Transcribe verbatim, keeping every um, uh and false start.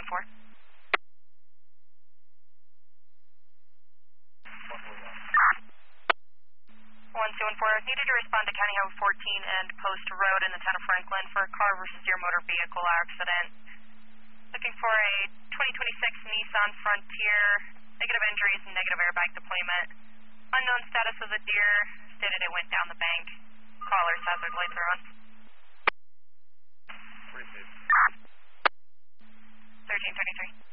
one four. one two one four, needed to respond to County Highway fourteen and Post Road in the town of Franklin for a car versus your motor vehicle accident. Looking for a twenty twenty-six Nissan Frontier, negative injuries and negative airbag deployment. Unknown status of the deer, stated it went down the bank. Caller's hazard lights are on. thirteen thirty-three.